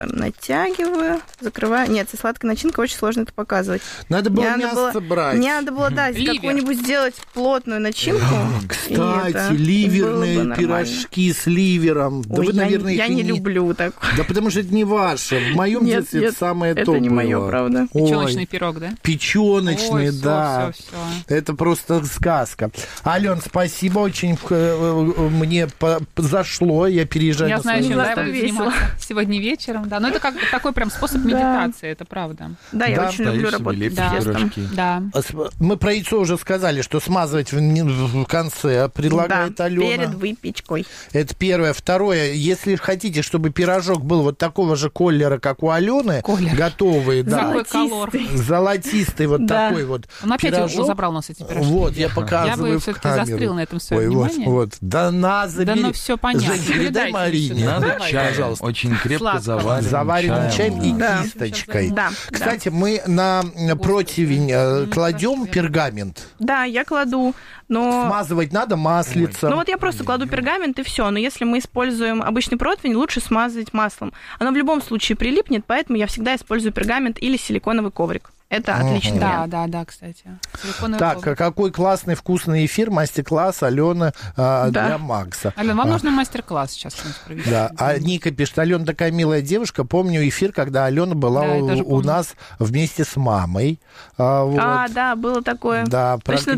Натягиваю, закрываю. Нет, со сладкой начинкой очень сложно это показывать. Надо было мясо брать. Мне надо было, да, какую-нибудь сделать плотную начинку. Кстати, ливерные пирожки с ливером. Да вы, наверное, я не люблю такое. Да потому что это не ваше. В моем детстве это самое топовое. Это не мое, правда. Печёночный пирог, да? Печёночный, да. Всё. Это просто сказка. Алён, спасибо, очень мне зашло. Я переезжаю на свою Я знаю, чем я буду заниматься сегодня вечером. Да, но это как такой прям способ медитации, это правда. Да, я очень люблю работать с тестом. Да. Мы про яйцо уже сказали, что смазывать в конце предлагает Алена. Перед выпечкой. Это первое. Второе, если хотите, чтобы пирожок был вот такого же колера, как у Алены, готовый, да. Золотистый вот такой вот Он опять пирожок. забрал у нас эти пирожки. Вот, я показываю. Я бы все-таки застрял на этом своем внимании. Вот. Да на, забери. Да ну все понятно. Жень, передай Марине. Надо чаем, пожалуйста. Очень крепко заваренным чаем и кисточкой. Да. Кстати, мы на противень кладем пергамент. Да, я кладу, но... Смазывать надо маслицем. Ну вот я просто кладу пергамент и все. Но если мы используем обычный противень, лучше смазывать маслом. Оно в любом случае прилипнет, поэтому я всегда использую пергамент или силиконовый коврик. Это отличный вариант. Да, кстати. Так, какой классный, вкусный эфир, мастер-класс Алены для Макса. Алена, вам нужен мастер-класс сейчас провести. Да, а Ника пишет, Алена такая милая девушка. Помню эфир, когда Алена была у нас вместе с мамой. Да, было такое. Да, точно.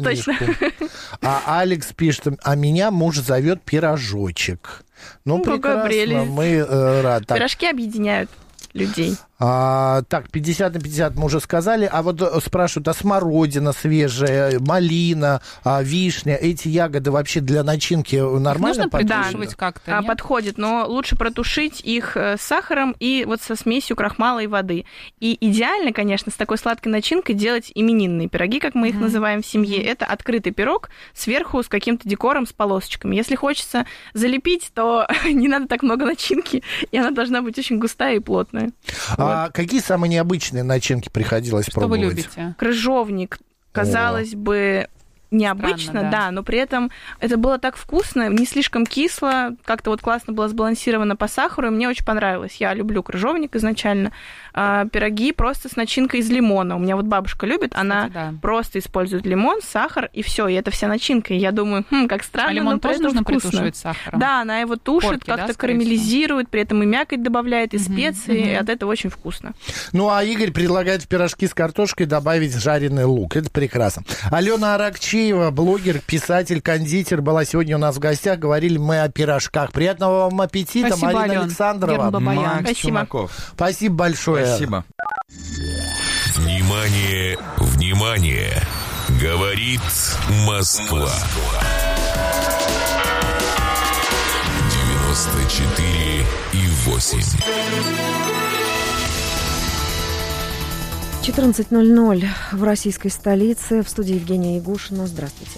А Алекс пишет, а меня муж зовет пирожочек. Ну, прекрасно, мы рады. Пирожки объединяют людей. Так, 50 на 50 мы уже сказали. А вот спрашивают, а смородина свежая, малина, вишня, эти ягоды вообще для начинки нормально подходят? Нужно притушивать как-то, нет? Подходит, но лучше протушить их с сахаром и вот со смесью крахмала и воды. И идеально, конечно, с такой сладкой начинкой делать именинные пироги, как мы их называем в семье. Это открытый пирог сверху с каким-то декором, с полосочками. Если хочется залепить, то не надо так много начинки, и она должна быть очень густая и плотная. Какие самые необычные начинки приходилось пробовать? Что вы любите? Крыжовник, казалось бы, необычно, странно, да, но при этом это было так вкусно, не слишком кисло, как-то вот классно было сбалансировано по сахару, и мне очень понравилось. Я люблю крыжовник изначально. Пироги просто с начинкой из лимона. У меня вот бабушка любит, она просто использует лимон, сахар, и все, и это вся начинка. И я думаю, как странно, а лимон но тоже нужно притушивать сахаром? Да, она его тушит, как-то карамелизирует, при этом и мякоть добавляет, и специи, и от этого очень вкусно. Ну, а Игорь предлагает в пирожки с картошкой добавить жареный лук. Это прекрасно. Алена Аракчеева, блогер, писатель, кондитер, была сегодня у нас в гостях. Говорили мы о пирожках. Приятного вам аппетита, спасибо, Марина Ален. Александрова. Макс Чумаков. Спасибо большое. Спасибо. Внимание, внимание! Говорит Москва. 94,8. 14:00 в российской столице. В студии Евгения Ягушина. Здравствуйте.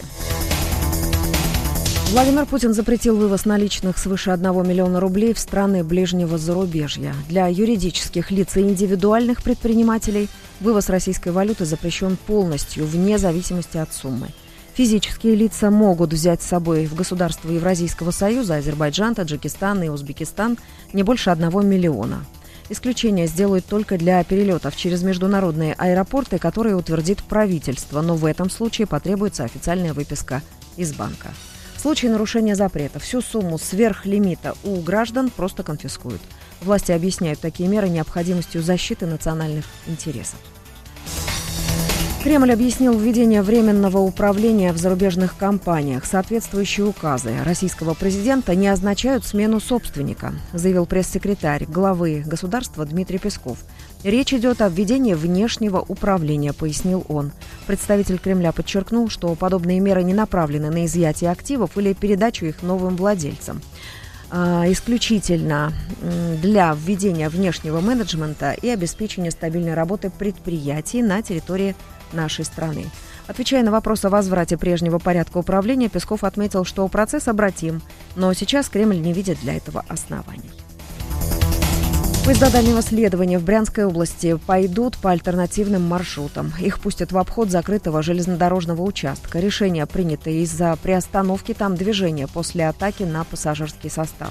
Владимир Путин запретил вывоз наличных свыше 1 миллиона рублей в страны ближнего зарубежья. Для юридических лиц и индивидуальных предпринимателей вывоз российской валюты запрещен полностью, вне зависимости от суммы. Физические лица могут взять с собой в государства Евразийского союза, Азербайджан, Таджикистан и Узбекистан не больше 1 миллиона. Исключение сделают только для перелетов через международные аэропорты, которые утвердит правительство, но в этом случае потребуется официальная выписка из банка. В случае нарушения запрета всю сумму сверх лимита у граждан просто конфискуют. Власти объясняют такие меры необходимостью защиты национальных интересов. Кремль объяснил введение временного управления в зарубежных компаниях. Соответствующие указы российского президента не означают смену собственника, заявил пресс-секретарь главы государства Дмитрий Песков. Речь идет о введении внешнего управления, пояснил он. Представитель Кремля подчеркнул, что подобные меры не направлены на изъятие активов или передачу их новым владельцам. Исключительно для введения внешнего менеджмента и обеспечения стабильной работы предприятий на территории нашей страны. Отвечая на вопрос о возврате прежнего порядка управления, Песков отметил, что процесс обратим, но сейчас Кремль не видит для этого оснований. Поезда дальнего следования в Брянской области пойдут по альтернативным маршрутам. Их пустят в обход закрытого железнодорожного участка. Решение принято из-за приостановки там движения после атаки на пассажирский состав.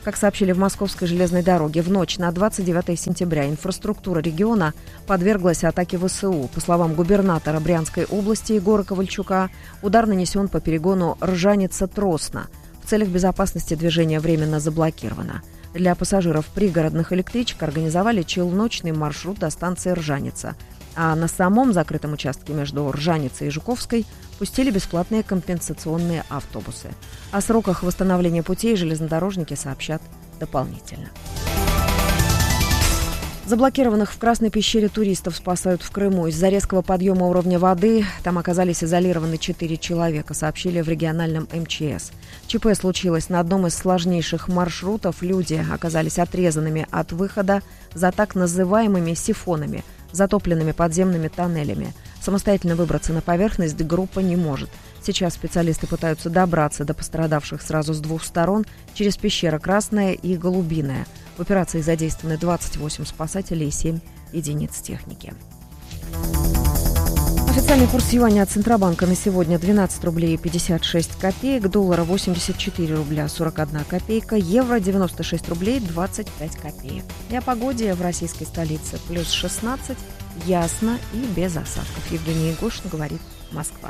Как сообщили в Московской железной дороге, в ночь на 29 сентября инфраструктура региона подверглась атаке ВСУ. По словам губернатора Брянской области Егора Ковальчука, удар нанесен по перегону Ржаница-Тросна. В целях безопасности движение временно заблокировано. Для пассажиров пригородных электричек организовали челночный маршрут до станции Ржаница. А на самом закрытом участке между Ржаницей и Жуковской пустили бесплатные компенсационные автобусы. О сроках восстановления путей железнодорожники сообщат дополнительно. Заблокированных в Красной пещере туристов спасают в Крыму. Из-за резкого подъема уровня воды там оказались изолированы 4 человека, сообщили в региональном МЧС. ЧП случилось на одном из сложнейших маршрутов. Люди оказались отрезанными от выхода за так называемыми сифонами, затопленными подземными тоннелями. Самостоятельно выбраться на поверхность группа не может. Сейчас специалисты пытаются добраться до пострадавших сразу с 2 сторон через пещеры Красная и Голубиная. В операции задействованы 28 спасателей и 7 единиц техники. Официальный курс юаня от Центробанка на сегодня 12 рублей 56 копеек, доллара 84 рубля 41 копейка, евро 96 рублей 25 копеек. И о погоде в российской столице плюс 16, ясно и без осадков. Евгения Егошина говорит «Москва».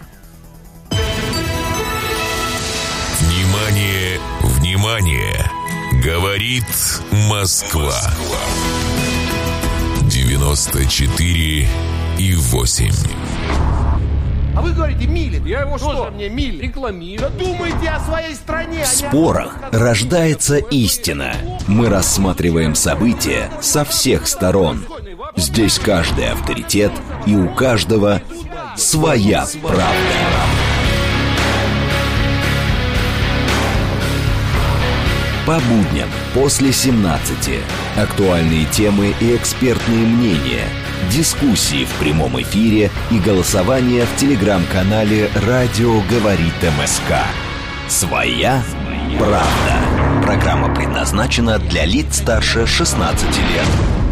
Внимание, внимание! Говорит Москва. 94,8. А вы говорите милит. Я его что? Мне милит. Рекламирую. Думайте о своей стране. В спорах рождается истина. Мы рассматриваем события со всех сторон. Здесь каждый авторитет, и у каждого своя правда. По будням после 17. Актуальные темы и экспертные мнения. Дискуссии в прямом эфире и голосование в телеграм-канале «Радио говорит МСК». Своя правда. Программа предназначена для лиц старше 16 лет.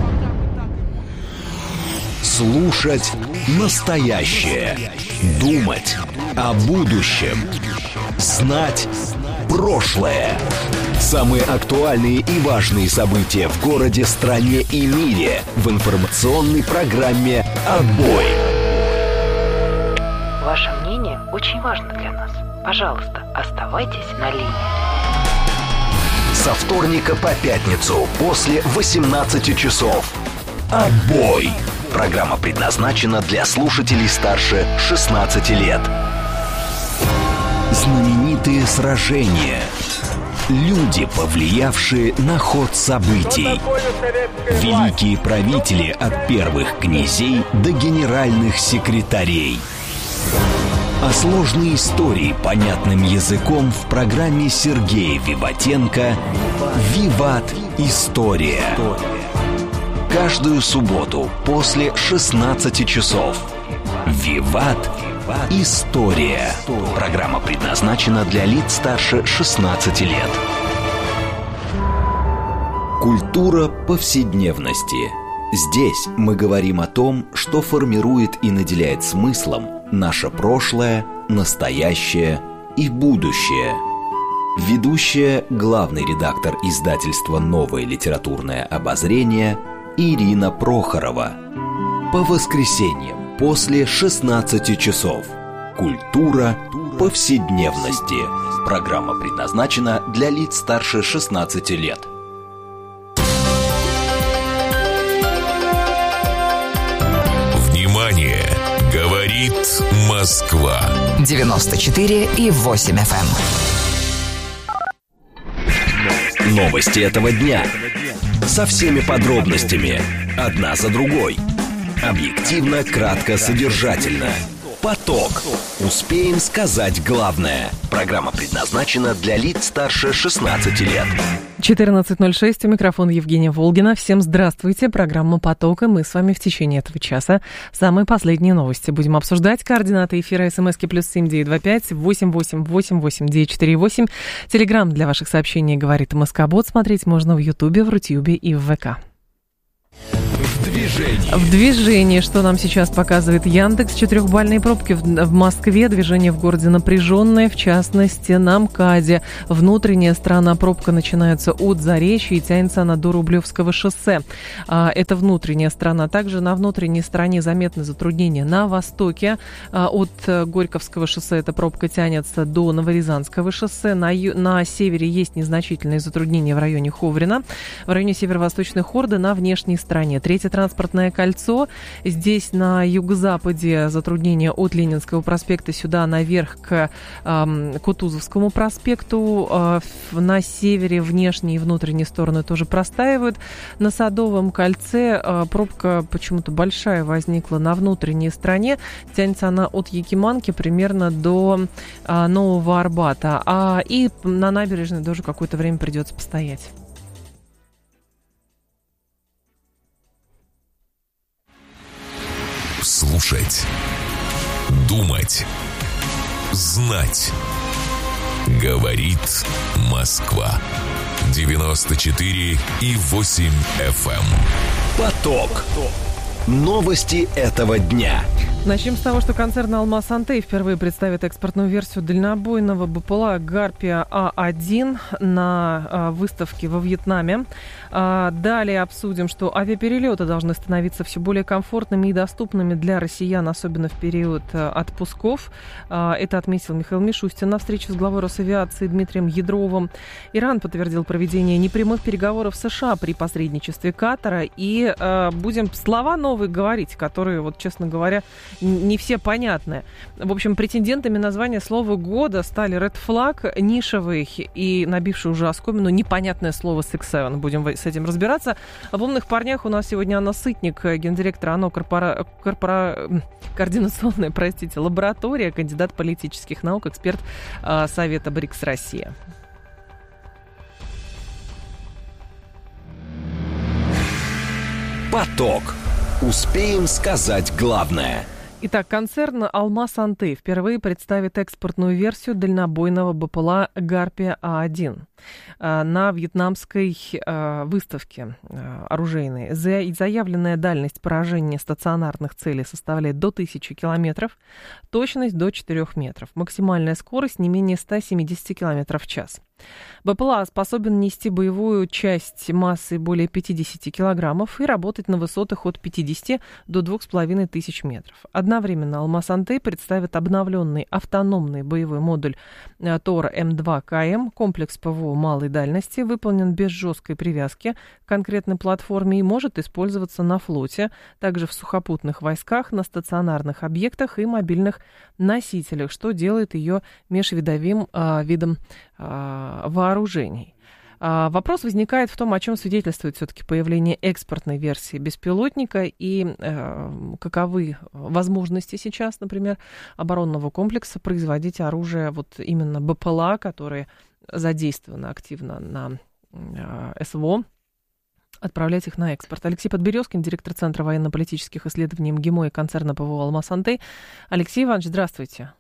Слушать настоящее. Думать о будущем. Знать прошлое. Самые актуальные и важные события в городе, стране и мире в информационной программе «Отбой». Ваше мнение очень важно для нас. Пожалуйста, оставайтесь на линии. Со вторника по пятницу после 18 часов. «Отбой». Программа предназначена для слушателей старше 16 лет. Знаменитые сражения. Люди, повлиявшие на ход событий. Великие правители от первых князей до генеральных секретарей. А сложные истории понятным языком в программе Сергея Виватенко «Виват. История». Каждую субботу после 16 часов. «Виват. История». Программа предназначена для лиц старше 16 лет. Культура повседневности. Здесь мы говорим о том, что формирует и наделяет смыслом наше прошлое, настоящее и будущее. Ведущая, главный редактор издательства «Новое литературное обозрение» Ирина Прохорова. По воскресеньям после 16 часов. Культура повседневности. Программа предназначена для лиц старше 16 лет. Внимание! Говорит Москва. 94,8 FM. Новости этого дня. Со всеми подробностями. Одна за другой. Объективно, кратко, содержательно. Поток. Успеем сказать главное. Программа предназначена для лиц старше 16 лет. 14:06, у микрофона Евгения Волгина. Всем здравствуйте. Программа «Поток», и мы с вами в течение этого часа самые последние новости будем обсуждать. Координаты эфира СМСки +7 925 88 88 948. Телеграм для ваших сообщений говорит МСК-бот. Смотреть можно в Ютубе, в Рутюбе и в ВК. движении. В движении, что нам сейчас показывает Яндекс, 4-бальные пробки в Москве, движение в городе напряженное, в частности на МКАДе. Внутренняя сторона пробка начинается от Заречья и тянется она до Рублевского шоссе. Это внутренняя сторона. Также на внутренней стороне заметны затруднения на востоке. От Горьковского шоссе эта пробка тянется до Новорязанского шоссе. На севере есть незначительные затруднения в районе Ховрина. В районе северо-восточной Хорды на внешней стороне. Третье транспортное кольцо. Здесь на юго-западе затруднения от Ленинского проспекта сюда наверх к Кутузовскому проспекту. На севере внешние и внутренние стороны тоже простаивают. На Садовом кольце пробка почему-то большая возникла на внутренней стороне. Тянется она от Якиманки примерно до Нового Арбата. И на набережной тоже какое-то время придется постоять. Слушать, думать, знать. Говорит Москва. 94,8 FM. Поток. Новости этого дня. Начнем с того, что концерн «Алмаз-Антей» впервые представит экспортную версию дальнобойного БПЛА «Гарпия А1» на выставке во Вьетнаме. Далее обсудим, что авиаперелеты должны становиться все более комфортными и доступными для россиян, особенно в период отпусков. Это отметил Михаил Мишустин на встрече с главой Росавиации Дмитрием Ядровым. Иран подтвердил проведение непрямых переговоров с США при посредничестве Катара. И будем слова новые говорить, которые, вот, честно говоря, не все понятны. В общем, претендентами на звание слова года стали Red Flag, нишевый и набивший уже оскомину непонятное слово Six7. Будем с этим разбираться. Об умных парнях у нас сегодня Анна Сытник, гендиректор АНО координационная, лаборатория, кандидат политических наук, эксперт Совета БРИКС России. Поток. Успеем сказать главное. Итак, концерн «Алмаз-Антей» впервые представит экспортную версию дальнобойного БПЛА «Гарпия А1» на вьетнамской выставке оружейной. Заявленная дальность поражения стационарных целей составляет до 1000 километров, точность до 4 метров, максимальная скорость не менее 170 километров в час. БПЛА способен нести боевую часть массой более 50 килограммов и работать на высотах от 50 до 2500 метров. Одновременно «Алмаз-Антей» представит обновленный автономный боевой модуль ТОР М2КМ. Комплекс ПВО малой дальности выполнен без жесткой привязки к конкретной платформе и может использоваться на флоте, также в сухопутных войсках, на стационарных объектах и мобильных носителях, что делает ее межвидовым видом вооружений. Вопрос возникает в том, о чем свидетельствует все-таки появление экспортной версии беспилотника и каковы возможности сейчас, например, оборонного комплекса производить оружие, вот именно БПЛА, которые задействованы активно на СВО, отправлять их на экспорт. Алексей Подберезкин, директор Центра военно-политических исследований МГИМО и концерна ПВО «Алмаз-Антей». Алексей Иванович, здравствуйте.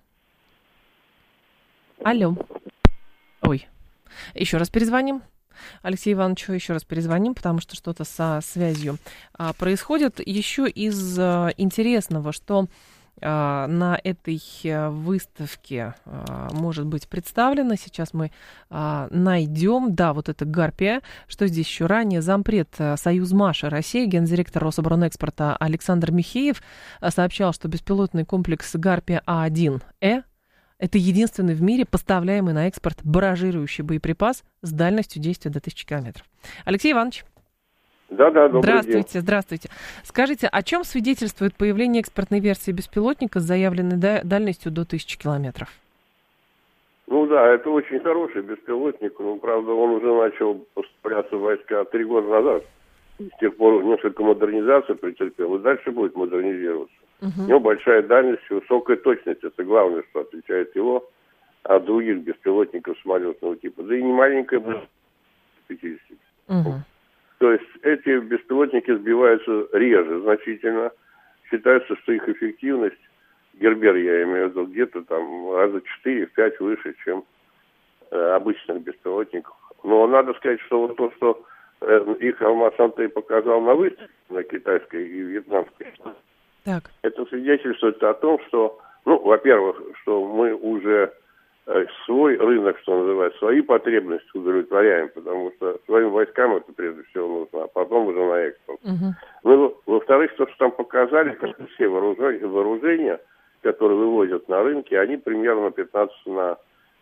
Алло. Ой. Еще раз перезвоним. Алексею Ивановичу еще раз перезвоним, потому что что-то со связью происходит. Еще из интересного, что на этой выставке может быть представлено. Сейчас мы найдем. Да, вот это «Гарпия». Что здесь еще? Ранее зампред Союзмаша России, гендиректор Рособоронэкспорта Александр Михеев сообщал, что беспилотный комплекс «Гарпия А1Э» это единственный в мире поставляемый на экспорт барражирующий боеприпас с дальностью действия до 1000 километров. Алексей Иванович. Да, добрый здравствуйте, день. Здравствуйте. Скажите, о чем свидетельствует появление экспортной версии беспилотника с заявленной дальностью до 1000 километров? Ну да, это очень хороший беспилотник. Ну, правда, он уже начал поставляться в войска 3 года назад. С тех пор несколько модернизаций претерпел, и дальше будет модернизироваться. У него большая дальность и высокая точность. Это главное, что отличает его от других беспилотников самолетного типа. Да и не маленькая, 50. То есть эти беспилотники сбиваются реже значительно. Считается, что их эффективность, Гербер я имею в виду, где-то там раза 4-5 выше, чем обычных беспилотников. Но надо сказать, что вот то, что их Алмаз-Антей показал на выставке, на китайской и вьетнамской. Так. Это свидетельствует о том, что, во-первых, что мы уже свой рынок, что называется, свои потребности удовлетворяем, потому что своим войскам это прежде всего нужно, а потом уже на экспорт. Во-вторых, то, что там показали, как все вооружения, которые вывозят на рынке, они примерно на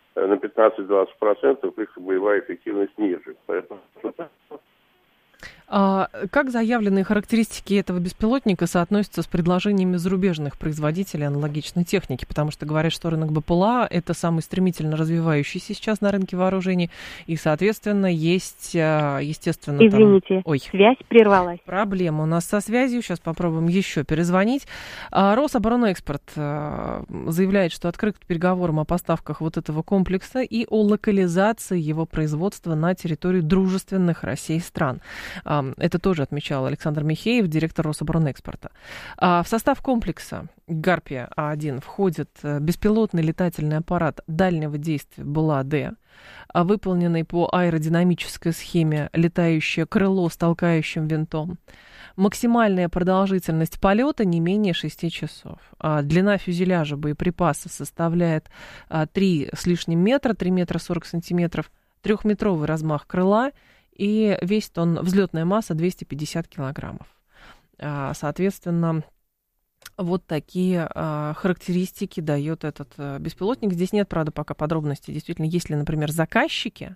15-20% их боевая эффективность ниже. Поэтому... Как заявленные характеристики этого беспилотника соотносятся с предложениями зарубежных производителей аналогичной техники? Потому что говорят, что рынок БПЛА – это самый стремительно развивающийся сейчас на рынке вооружений, и, соответственно, есть, естественно... Извините, связь прервалась. Проблема у нас со связью, сейчас попробуем еще перезвонить. Рособоронэкспорт заявляет, что открыт к переговорам о поставках вот этого комплекса и о локализации его производства на территории дружественных России стран. Это тоже отмечал Александр Михеев, директор Рособоронэкспорта. В состав комплекса «Гарпия-1» входит беспилотный летательный аппарат дальнего действия «БЛА-Д», выполненный по аэродинамической схеме летающее крыло с толкающим винтом. Максимальная продолжительность полета не менее 6 часов. Длина фюзеляжа боеприпасов составляет 3 с лишним метра, 3 метра 40 сантиметров, 3-метровый размах крыла, и весит он, взлетная масса 250 килограммов. Соответственно, вот такие характеристики дает этот беспилотник. Здесь нет, правда, пока подробностей. Действительно, есть ли, например, заказчики,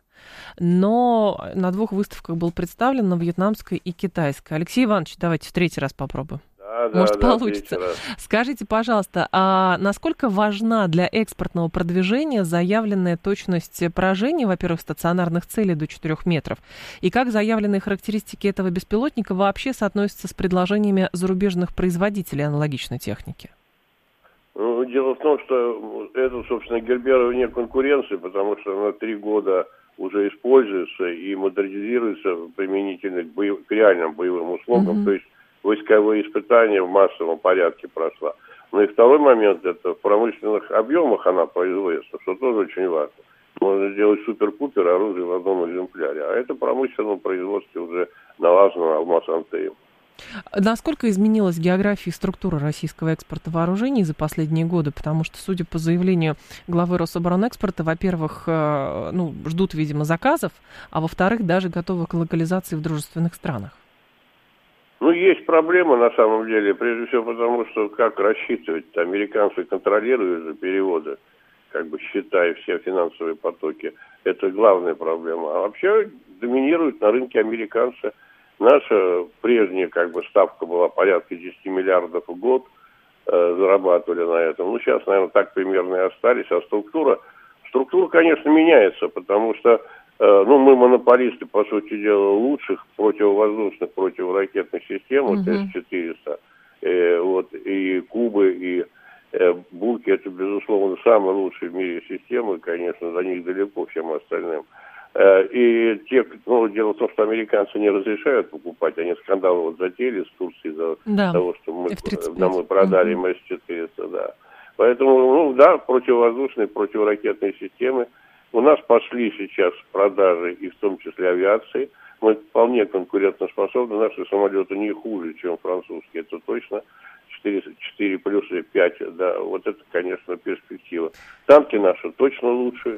но на 2 выставках был представлен, на вьетнамской и китайской. Алексей Иванович, давайте в 3-й раз попробуем. Может, получится. Скажите, пожалуйста, а насколько важна для экспортного продвижения заявленная точность поражения, во-первых, стационарных целей до 4 метров, и как заявленные характеристики этого беспилотника вообще соотносятся с предложениями зарубежных производителей аналогичной техники? Дело в том, что это, собственно, гербирование конкуренции, потому что на 3 года уже используется и модернизируется применительно к реальным боевым услугам, то есть войсковые испытания в массовом порядке прошла. Ну и второй момент, это в промышленных объемах она производится, что тоже очень важно. Можно сделать супер-пупер оружие в одном экземпляре, а это в промышленном производстве уже налажено Алмаз-Антеем. Насколько изменилась география и структура российского экспорта вооружений за последние годы? Потому что, судя по заявлению главы Рособоронэкспорта, во-первых, ждут, видимо, заказов, а во-вторых, даже готовы к локализации в дружественных странах. Есть проблема на самом деле, прежде всего потому, что как рассчитывать, американцы контролируют же переводы, считая все финансовые потоки, это главная проблема. А вообще доминируют на рынке американцы. Наша прежняя ставка была порядка 10 миллиардов в год, зарабатывали на этом. Сейчас, наверное, так примерно и остались, а структура, конечно, меняется, потому что мы монополисты, по сути дела, лучших противовоздушных, противоракетных систем, С-400, и Кубы, и Буки, это, безусловно, самые лучшие в мире системы, конечно, до них далеко всем остальным. И дело в том, что американцы не разрешают покупать, они скандалы затеяли с Турцией из-за того, что мы продали С-400, да. Поэтому, противовоздушные, противоракетные системы. У нас пошли сейчас продажи, и в том числе авиации. Мы вполне конкурентоспособны. Наши самолеты не хуже, чем французские, это точно. 4 плюс или 5, да. Вот это, конечно, перспектива. Танки наши точно лучше.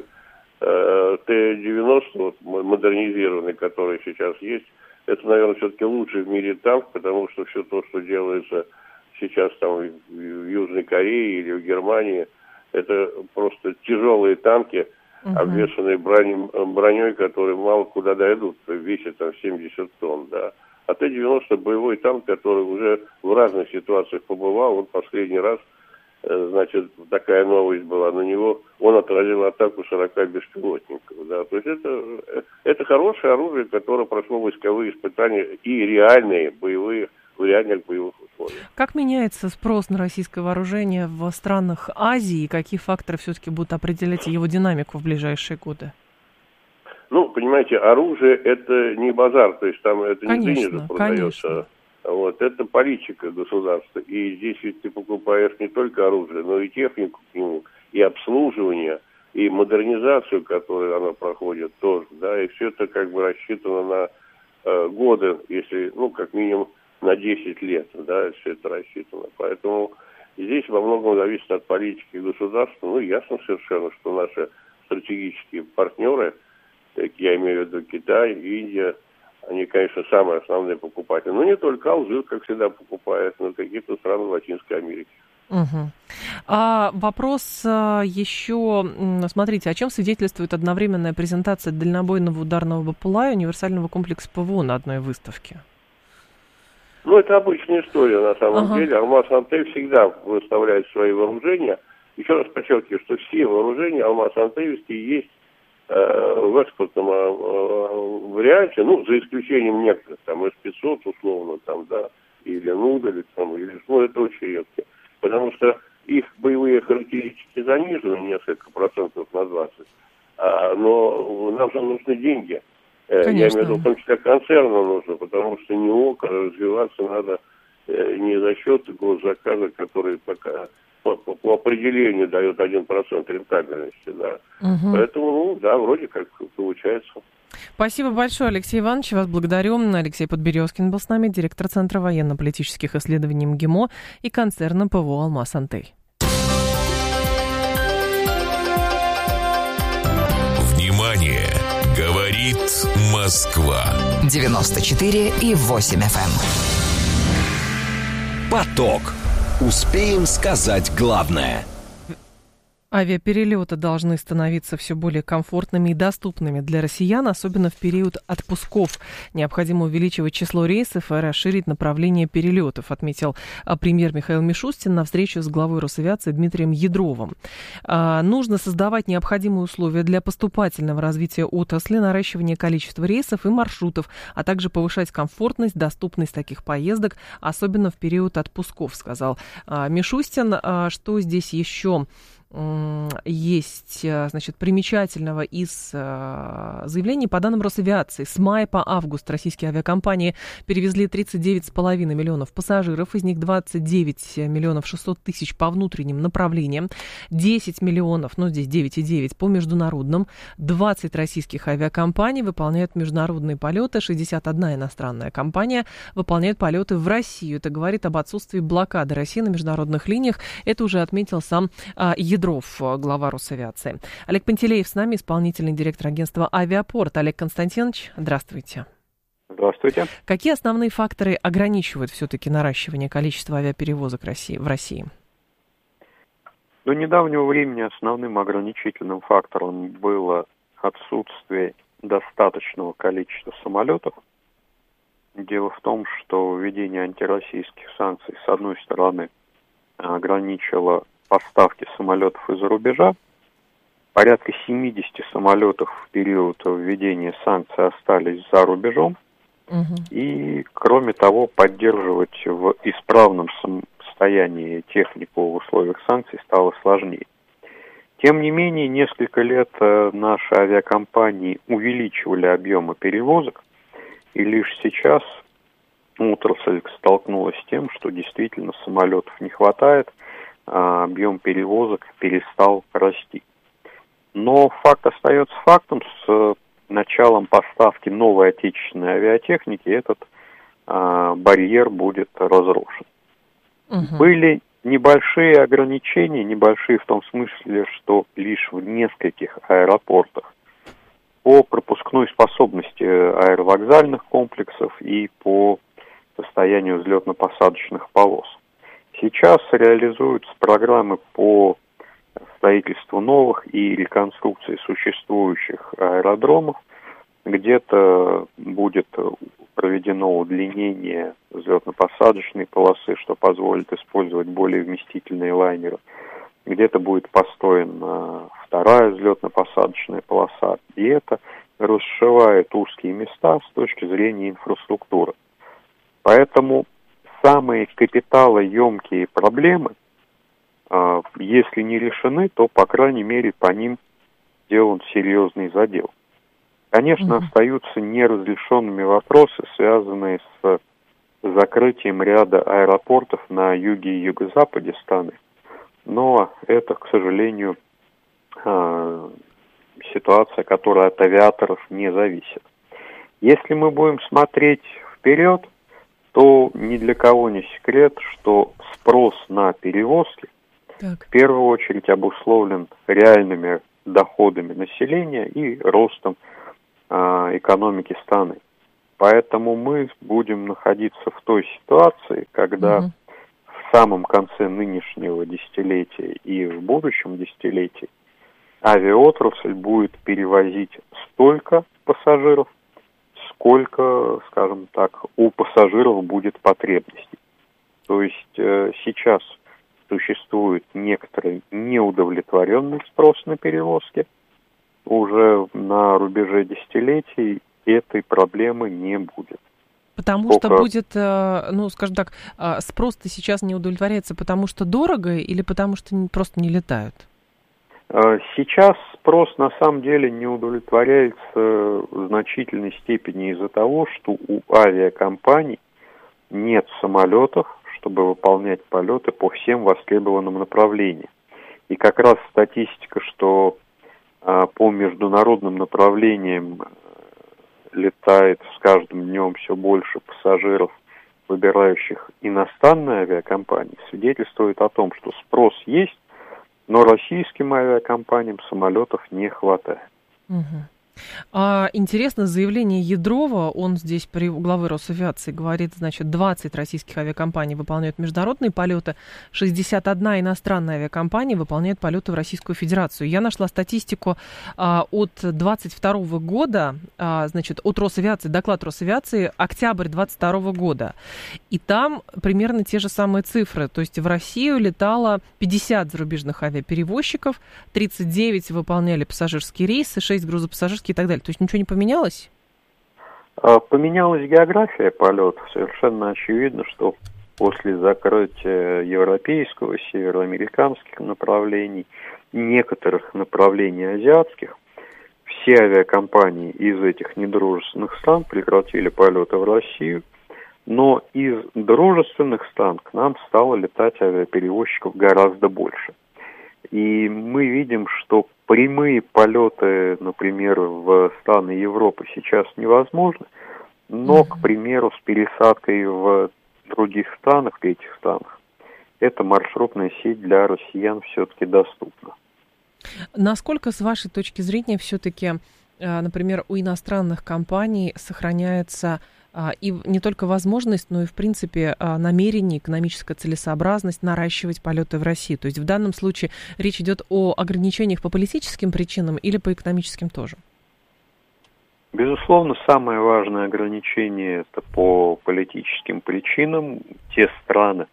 Т-90, модернизированный, который сейчас есть, это, наверное, все-таки лучший в мире танк, потому что все то, что делается сейчас там в Южной Корее или в Германии, это просто тяжелые танки, обвешанные броней, которые мало куда дойдут, весят там 70 тонн, да. А Т-90 боевой танк, который уже в разных ситуациях побывал. Вот последний раз, такая новость была на него, он отразил атаку 40 беспилотников, да. То есть это хорошее оружие, которое прошло войсковые испытания и реальные боевые, в реальных боевых условиях. Как меняется спрос на российское вооружение в странах Азии, и какие факторы все-таки будут определять его динамику в ближайшие годы? Понимаете, оружие это не базар, то есть там это не денежно продается. Это политика государства. И здесь ведь ты покупаешь не только оружие, но и технику к нему, и обслуживание, и модернизацию, которую оно проходит тоже, да, и все это рассчитано на годы, если, как минимум на 10 лет, да, все это рассчитано. Поэтому здесь во многом зависит от политики государства. Ясно совершенно, что наши стратегические партнеры, я имею в виду Китай, Индия, они, конечно, самые основные покупатели. Но не только Алжир, как всегда, покупает, но какие-то страны Латинской Америки. Угу. Вопрос еще, смотрите, о чем свидетельствует одновременная презентация дальнобойного ударного БПЛА и универсального комплекса ПВО на одной выставке? Это обычная история на самом деле. Алмаз-Антей всегда выставляет свои вооружения. Еще раз подчеркиваю, что все вооружения Алмаз-Антеевские есть в экспортном варианте, за исключением некоторых, там С-500 условно, там, да, или Нудель, это очень редко. Потому что их боевые характеристики занижены несколько процентов на 20, но нам же нужны деньги. Конечно. Я имею в виду, в том числе концерну нужно, потому что НИОК развиваться надо не за счет госзаказа, который пока по определению дает 1% рентабельности, да. Угу. Поэтому, вроде как получается. Спасибо большое, Алексей Иванович. Вас благодарю. Алексей Подберезкин был с нами, директор Центра военно-политических исследований МГИМО и концерна ПВО «Алмаз-Антей». Внимание! Говорит Москва. 94,8 FM. Поток. Успеем сказать главное. Авиаперелеты должны становиться все более комфортными и доступными для россиян, особенно в период отпусков. Необходимо увеличивать число рейсов и расширить направление перелетов, отметил премьер Михаил Мишустин на встрече с главой Росавиации Дмитрием Ядровым. Нужно создавать необходимые условия для поступательного развития отрасли, наращивания количества рейсов и маршрутов, а также повышать комфортность, доступность таких поездок, особенно в период отпусков, сказал Мишустин. Что здесь еще есть, примечательного из заявлений? По данным Росавиации, с мая по август российские авиакомпании перевезли 39,5 миллионов пассажиров, из них 29 миллионов 600 тысяч по внутренним направлениям, 10 миллионов, здесь 9,9 по международным, 20 российских авиакомпаний выполняют международные полеты, 61 иностранная компания выполняет полеты в Россию. Это говорит об отсутствии блокады России на международных линиях. Это уже отметил сам Ядров, глава Росавиации. Олег Пантелеев с нами, исполнительный директор агентства «Авиапорт». Олег Константинович, здравствуйте. Здравствуйте. Какие основные факторы ограничивают все-таки наращивание количества авиаперевозок в России? До недавнего времени основным ограничительным фактором было отсутствие достаточного количества самолетов. Дело в том, что введение антироссийских санкций, с одной стороны, ограничило поставки самолетов из-за рубежа. Порядка 70 самолетов в период введения санкций остались за рубежом. И, кроме того, поддерживать в исправном состоянии технику в условиях санкций стало сложнее. Тем не менее, несколько лет наши авиакомпании увеличивали объемы перевозок, и лишь сейчас отрасль столкнулась с тем, что действительно самолетов не хватает, а объем перевозок перестал расти. Но факт остается фактом. С началом поставки новой отечественной авиатехники этот барьер будет разрушен. Были небольшие ограничения, небольшие в том смысле, что лишь в нескольких аэропортах по пропускной способности аэровокзальных комплексов и по состоянию взлетно-посадочных полос. Сейчас реализуются программы по строительству новых и реконструкции существующих аэродромов. Где-то будет проведено удлинение взлетно-посадочной полосы, что позволит использовать более вместительные лайнеры. Где-то будет построена вторая взлетно-посадочная полоса. И это расшивает узкие места с точки зрения инфраструктуры. Поэтому самые капиталоемкие проблемы, если не решены, то, по крайней мере, по ним сделан серьезный задел. Конечно, остаются неразрешенными вопросы, связанные с закрытием ряда аэропортов на юге и юго-западе страны. Но это, к сожалению, ситуация, которая от авиаторов не зависит. Если мы будем смотреть вперед, то ни для кого не секрет, что спрос на перевозки в первую очередь обусловлен реальными доходами населения и ростом экономики страны. Поэтому мы будем находиться в той ситуации, когда в самом конце нынешнего десятилетия и в будущем десятилетии авиаотрасль будет перевозить столько пассажиров, сколько, скажем так, у пассажиров будет потребностей. То есть сейчас существует некоторый неудовлетворенный спрос на перевозки. Уже на рубеже десятилетий этой проблемы не будет. Потому что будет, ну, скажем так, спрос-то сейчас не удовлетворяется, потому что дорого или потому что просто не летают? Сейчас спрос на самом деле не удовлетворяется в значительной степени из-за того, что у авиакомпаний нет самолетов, чтобы выполнять полеты по всем востребованным направлениям. И как раз статистика, что по международным направлениям летает с каждым днем все больше пассажиров, выбирающих иностранные авиакомпании, свидетельствует о том, что спрос есть, но российским авиакомпаниям самолетов не хватает. Интересно заявление Ядрова, он здесь при главе Росавиации говорит, значит, 20 российских авиакомпаний выполняют международные полеты, 61 иностранная авиакомпания выполняет полеты в Российскую Федерацию. Я нашла статистику от 22 года, значит, от Росавиации, доклад Росавиации, октябрь 22 года. И там примерно те же самые цифры. То есть в Россию летало 50 зарубежных авиаперевозчиков, 39 выполняли пассажирские рейсы, 6 грузопассажирских и так далее. То есть ничего не поменялось? Поменялась география полетов. Совершенно очевидно, что после закрытия европейского, североамериканских направлений, некоторых направлений азиатских, все авиакомпании из этих недружественных стран прекратили полеты в Россию, но из дружественных стран к нам стало летать авиаперевозчиков гораздо больше. И мы видим, что прямые полеты, например, в страны Европы сейчас невозможны, но, к примеру, с пересадкой в других странах, в третьих странах, эта маршрутная сеть для россиян все-таки доступна. Насколько, с вашей точки зрения, все-таки, например, у иностранных компаний сохраняется и не только возможность, но и, в принципе, намерение, экономическая целесообразность наращивать полеты в России? То есть в данном случае речь идет о ограничениях по политическим причинам или по экономическим тоже? Безусловно, самое важное ограничение – это по политическим причинам. Те страны,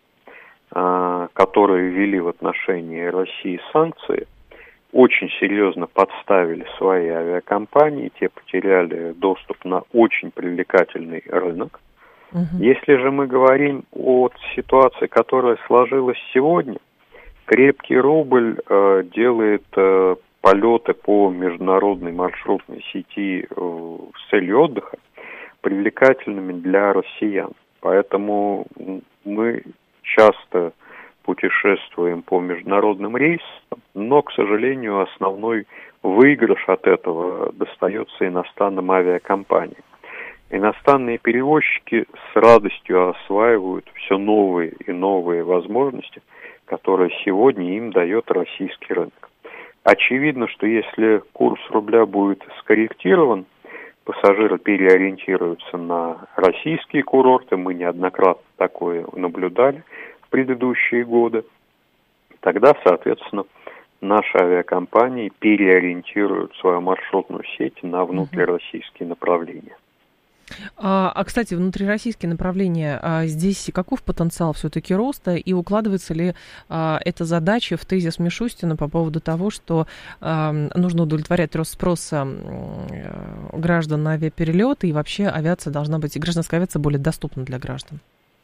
которые ввели в отношении России санкции, очень серьезно подставили свои авиакомпании, те потеряли доступ на очень привлекательный рынок. Если же мы говорим о ситуации, которая сложилась сегодня, крепкий рубль делает полеты по международной маршрутной сети с целью отдыха привлекательными для россиян. Поэтому мы часто путешествуем по международным рейсам, но, к сожалению, основной выигрыш от этого достается иностранным авиакомпаниям. Иностранные перевозчики с радостью осваивают все новые и новые возможности, которые сегодня им дает российский рынок. Очевидно, что если курс рубля будет скорректирован, пассажиры переориентируются на российские курорты, мы неоднократно такое наблюдали в предыдущие годы, тогда, соответственно, наши авиакомпании переориентируют свою маршрутную сеть на внутрироссийские направления. Кстати, внутрироссийские направления, здесь каков потенциал все-таки роста, и укладывается ли эта задача в тезис Мишустина по поводу того, что нужно удовлетворять рост спроса граждан на авиаперелеты, и вообще авиация должна быть, гражданская авиация более доступна для граждан?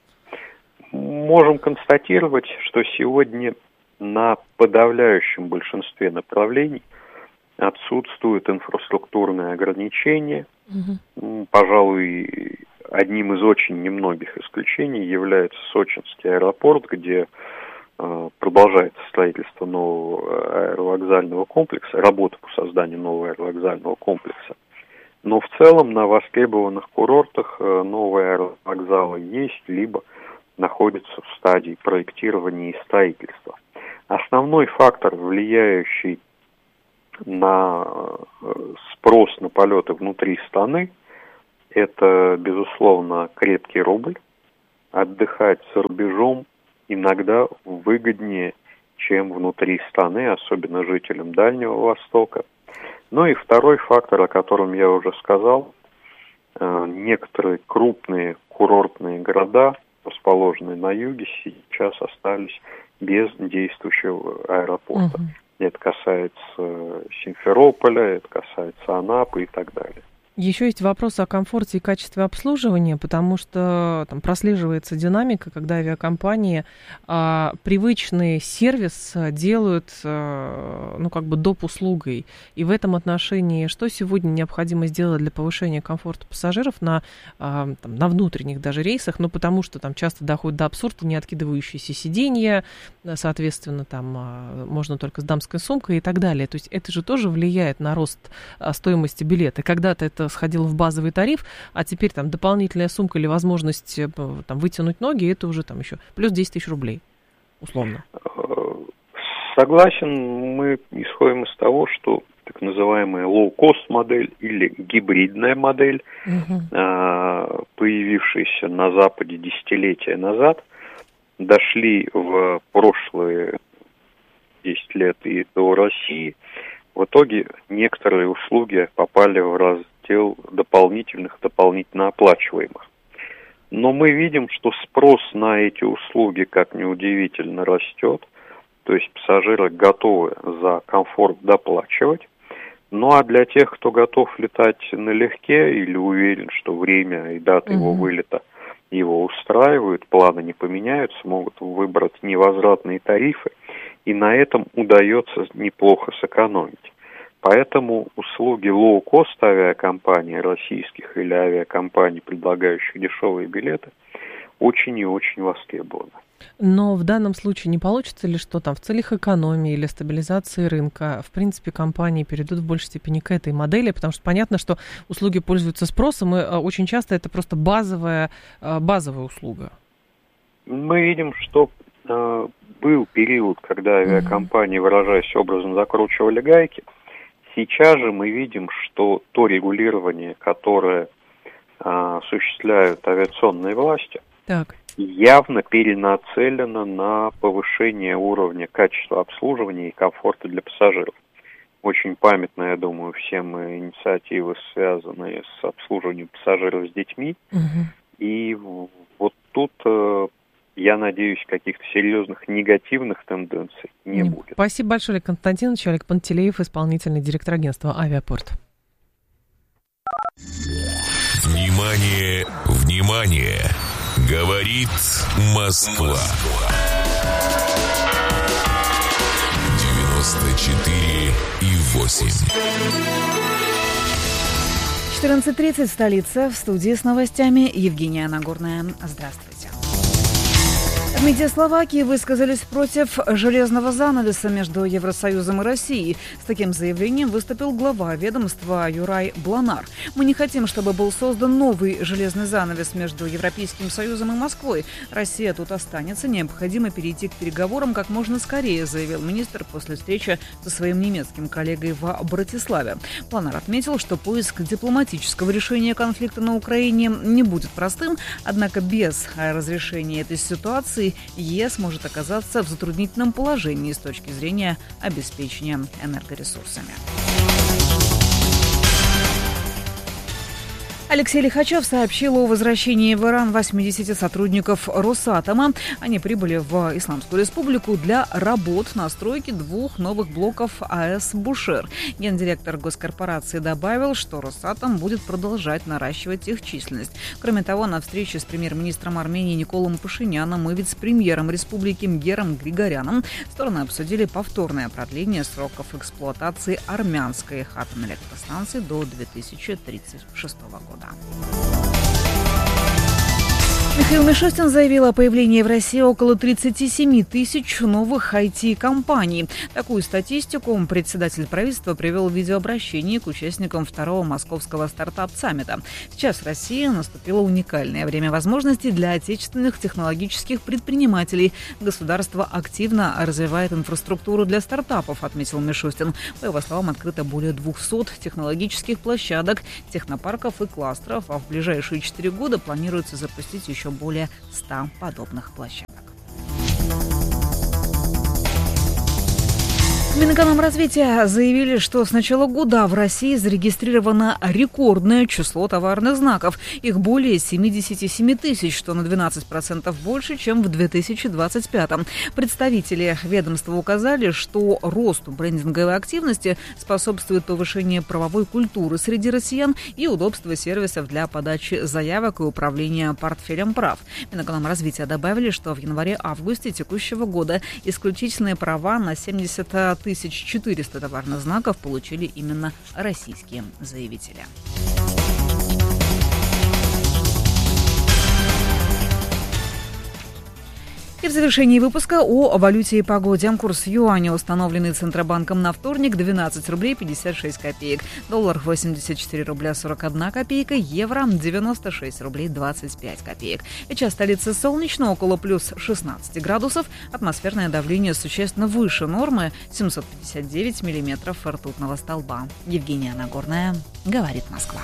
Можем констатировать, что сегодня на подавляющем большинстве направлений отсутствуют инфраструктурные ограничения. Пожалуй, одним из очень немногих исключений является Сочинский аэропорт, где продолжается строительство нового аэровокзального комплекса, работа по созданию нового аэровокзального комплекса. Но в целом на востребованных курортах новые аэровокзалы есть, либо находятся в стадии проектирования и строительства. Основной фактор, влияющий на спрос на полеты внутри страны, это, безусловно, крепкий рубль. Отдыхать за рубежом иногда выгоднее, чем внутри страны, особенно жителям Дальнего Востока. Ну и второй фактор, о котором я уже сказал, некоторые крупные курортные города, расположенные на юге, сейчас остались без действующего аэропорта. Это касается Симферополя, это касается Анапы и так далее. Еще есть вопрос о комфорте и качестве обслуживания, потому что там прослеживается динамика, когда авиакомпании привычный сервис делают, доп. Услугой. И в этом отношении что сегодня необходимо сделать для повышения комфорта пассажиров на внутренних даже рейсах, потому что там часто доходит до абсурда, не откидывающиеся сиденья, соответственно, там можно только с дамской сумкой и так далее. То есть это же тоже влияет на рост стоимости билета. Когда-то это сходило в базовый тариф, а теперь там дополнительная сумка или возможность вытянуть ноги, это уже там еще плюс 10 тысяч рублей, условно. Согласен, мы исходим из того, что так называемая low-cost модель или гибридная модель, появившаяся на Западе десятилетия назад, дошли в прошлые 10 лет и до России. В итоге некоторые услуги попали в раздел дополнительно оплачиваемых. Но мы видим, что спрос на эти услуги, как ни удивительно, растет. То есть пассажиры готовы за комфорт доплачивать. Ну а для тех, кто готов летать налегке или уверен, что время и дата его вылета его устраивают, планы не поменяются, могут выбрать невозвратные тарифы, и на этом удается неплохо сэкономить. Поэтому услуги лоу-кост авиакомпаний российских или авиакомпаний, предлагающих дешевые билеты, очень и очень востребованы. Но в данном случае не получится ли, что там в целях экономии или стабилизации рынка, в принципе, компании перейдут в большей степени к этой модели, потому что понятно, что услуги пользуются спросом, и очень часто это просто базовая услуга. Мы видим, что был период, когда авиакомпании, выражаясь образно, закручивали гайки. Сейчас же мы видим, что то регулирование, которое осуществляют авиационные власти, явно перенацелено на повышение уровня качества обслуживания и комфорта для пассажиров. Очень памятна, я думаю, всем инициативы, связанные с обслуживанием пассажиров с детьми. И вот тут, я надеюсь, каких-то серьезных негативных тенденций не будет. Спасибо большое, Олег Константинович. Олег Пантелеев, исполнительный директор агентства «Авиапорт». Внимание, внимание! Говорит Москва. 94,8. 14:30 в столице. В студии с новостями Евгения Нагорная. Здравствуйте. В МИДе Словакии высказались против железного занавеса между Евросоюзом и Россией. С таким заявлением выступил глава ведомства Юрай Бланар. «Мы не хотим, чтобы был создан новый железный занавес между Европейским Союзом и Москвой. Россия тут останется. Необходимо перейти к переговорам как можно скорее», заявил министр после встречи со своим немецким коллегой в Братиславе. Бланар отметил, что поиск дипломатического решения конфликта на Украине не будет простым, однако без разрешения этой ситуации ЕС может оказаться в затруднительном положении с точки зрения обеспечения энергоресурсами. Алексей Лихачев сообщил о возвращении в Иран 80 сотрудников Росатома. Они прибыли в Исламскую Республику для работ на стройке 2 новых блоков АЭС «Бушер». Гендиректор госкорпорации добавил, что Росатом будет продолжать наращивать их численность. Кроме того, на встрече с премьер-министром Армении Николом Пашиняном и вице-премьером республики Мгером Григоряном стороны обсудили повторное продление сроков эксплуатации армянской атомной электростанции до 2036 года. Михаил Мишустин заявил о появлении в России около 37 тысяч новых IT-компаний. Такую статистику председатель правительства привел в видеообращении к участникам второго московского стартап-саммита. Сейчас в России наступило уникальное время возможностей для отечественных технологических предпринимателей. Государство активно развивает инфраструктуру для стартапов, отметил Мишустин. По его словам, открыто более 200 технологических площадок, технопарков и кластеров, а в ближайшие 4 года планируется запустить еще более 100 подобных площадок. Минэкономразвития заявили, что с начала года в России зарегистрировано рекордное число товарных знаков. Их более 77 тысяч, что на 12% больше, чем в 2025-м. Представители ведомства указали, что росту брендинговой активности способствует повышение правовой культуры среди россиян и удобство сервисов для подачи заявок и управления портфелем прав. Минэкономразвития добавили, что в январе-августе текущего года исключительные права на 70 400 товарных знаков получили именно российские заявители. И в завершении выпуска о валюте и погоде. Курс юаня, установленный Центробанком на вторник, 12 рублей 56 копеек. Доллар 84 рубля 41 копейка. Евро 96 рублей 25 копеек. Сейчас столица солнечно, около плюс 16 градусов. Атмосферное давление существенно выше нормы, 759 миллиметров ртутного столба. Евгения Нагорная, говорит Москва.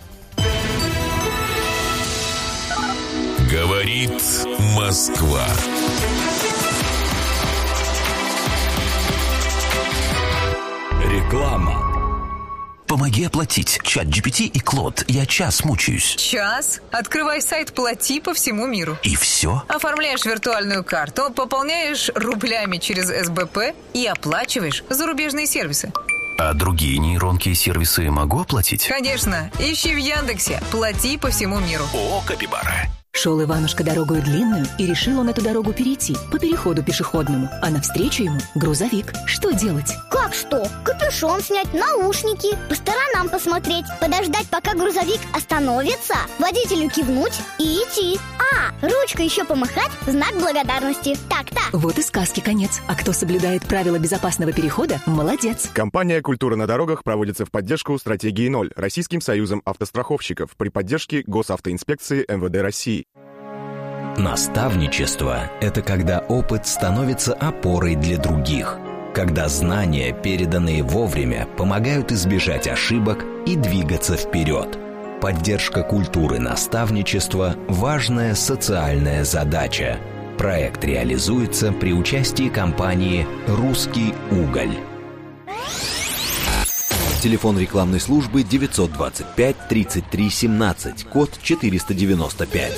Говорит Москва. Реклама. Помоги оплатить. ChatGPT и Клод. Я час мучаюсь. Час? Открывай сайт «Плати» по всему миру. И все? Оформляешь виртуальную карту, пополняешь рублями через СБП и оплачиваешь зарубежные сервисы. А другие нейронки и сервисы могу оплатить? Конечно. Ищи в Яндексе «Плати» по всему миру. О, Капибара. Шел Иванушка дорогую длинную, и решил он эту дорогу перейти по переходу пешеходному. А навстречу ему грузовик. Что делать? Как что? Капюшон снять, наушники, по сторонам посмотреть, подождать, пока грузовик остановится, водителю кивнуть и идти. Ручкой еще помахать, знак благодарности. Так-то. Вот и сказки конец. А кто соблюдает правила безопасного перехода, молодец. Компания «Культура на дорогах» проводится в поддержку стратегии 0 Российским союзом автостраховщиков при поддержке Госавтоинспекции МВД России. Наставничество – это когда опыт становится опорой для других. Когда знания, переданные вовремя, помогают избежать ошибок и двигаться вперед. Поддержка культуры наставничества – важная социальная задача. Проект реализуется при участии компании «Русский уголь». Телефон рекламной службы 925 33 17, код 495.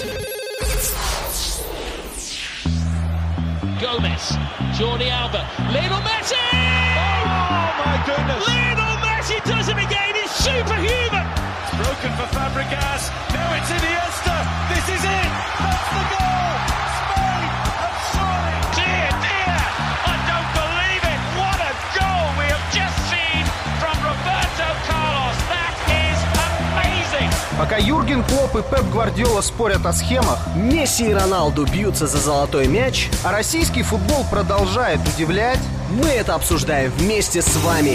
Gomez, Jordi Alba, Lionel Messi! Oh my goodness! Lionel Messi does it again, he's superhuman! It's broken for Fabregas, now it's Iniesta, this is it! That's the goal! Spain have scored! Dear, dear! I don't believe it! What a goal we have just seen from Roberto Carlos! That is amazing! Пока Юрген Клопп и Пеп Гвардиола спорят о схемах, Месси и Роналду бьются за золотой мяч, а российский футбол продолжает удивлять, мы это обсуждаем вместе с вами.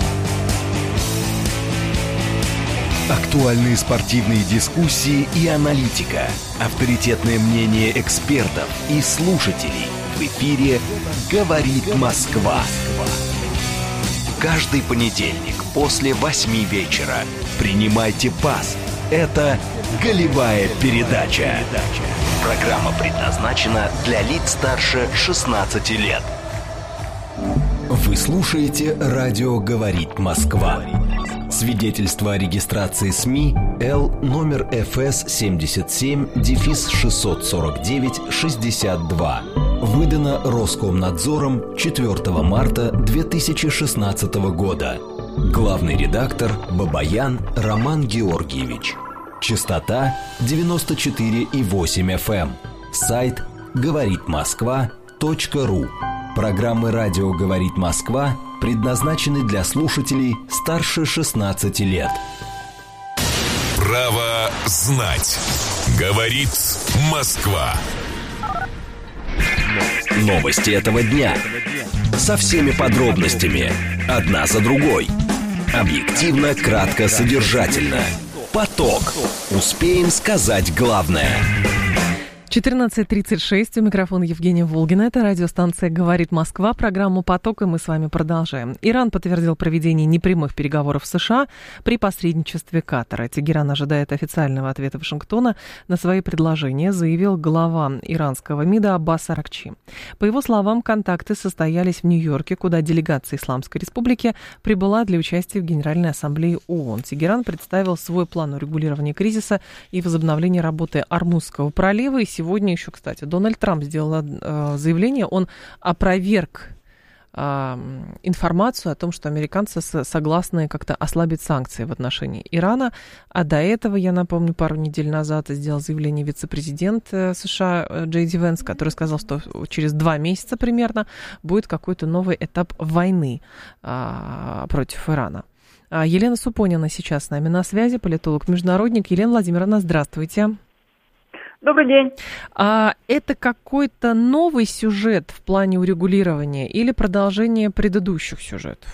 Актуальные спортивные дискуссии и аналитика, авторитетное мнение экспертов и слушателей. В эфире «Говорит Москва». Каждый понедельник после 8 вечера принимайте пас. Это «Голевая передача». Программа предназначена для лиц старше 16 лет. Вы слушаете «Радио говорит Москва». Свидетельство о регистрации СМИ Л номер ФС 77-649-62. Выдано Роскомнадзором 4 марта 2016 года. Главный редактор Бабаян Роман Георгиевич. Частота 94,8 FM. Сайт говоритмосква.ру. Программы «Радио говорит Москва» предназначены для слушателей старше 16 лет. Право знать. Говорит Москва. Новости этого дня. Со всеми подробностями. Одна за другой. Объективно, кратко, содержательно. Поток. Успеем сказать главное. 14:36. У микрофона Евгения Волгина. Это радиостанция «Говорит Москва». Программу «Поток», и мы с вами продолжаем. Иран подтвердил проведение непрямых переговоров с США при посредничестве Катара. Тегеран ожидает официального ответа Вашингтона на свои предложения, заявил глава иранского МИДа Аббас Аракчи. По его словам, контакты состоялись в Нью-Йорке, куда делегация Исламской Республики прибыла для участия в Генеральной Ассамблее ООН. Тегеран представил свой план урегулирования кризиса и возобновления работы Ормузского пролива. И сегодня еще, кстати, Дональд Трамп сделал заявление, он опроверг информацию о том, что американцы согласны как-то ослабить санкции в отношении Ирана. А до этого, я напомню, пару недель назад сделал заявление вице-президент США Джей Ди Венс, который сказал, что через 2 месяца примерно будет какой-то новый этап войны против Ирана. Елена Супонина сейчас с нами на связи, политолог-международник. Елена Владимировна, здравствуйте. Добрый день. Это какой-то новый сюжет в плане урегулирования или продолжение предыдущих сюжетов?